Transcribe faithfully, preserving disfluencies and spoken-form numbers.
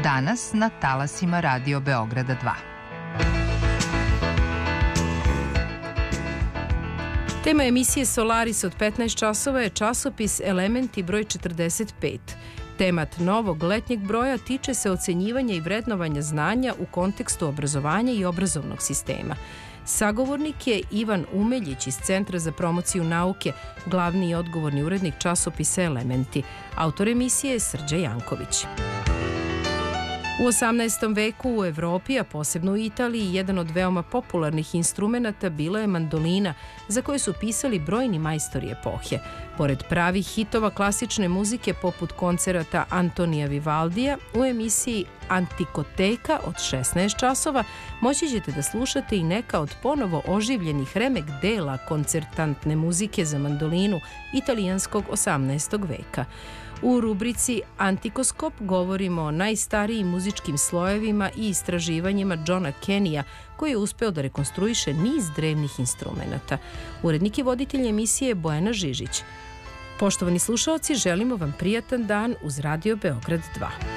Danas na talasima Radio Beograda dva. Tema emisije Solaris od petnaest časova je časopis Elementi broj četrdeset pet. Temat novog letnjeg broja tiče se ocenjivanja i vrednovanja znanja u kontekstu obrazovanja i obrazovnog sistema. Sagovornik je Ivan Umeljić iz Centra za promociju nauke, glavni i odgovorni urednik časopisa Elementi. Autor emisije je Srđa Janković. U osamnaestom veku u Evropi, a posebno u Italiji, jedan od veoma popularnih instrumenata bila je mandolina, za koje su pisali brojni majstori epohe. Pored pravih hitova klasične muzike poput koncerata Antonija Vivaldija, u emisiji Antikoteka od šesnaest časova moći ćete da slušate i neka od ponovo oživljenih remek dela koncertantne muzike za mandolinu italijanskog osamnaestog veka. U rubrici Antikoskop govorimo o najstarijim muzičkim slojevima i istraživanjima Johna Kenija, koji je uspeo da rekonstruiše niz drevnih instrumenata. Urednik i voditelj emisije Bojana Žižić. Poštovani slušaoci, želimo vam prijatan dan uz Radio Beograd dva.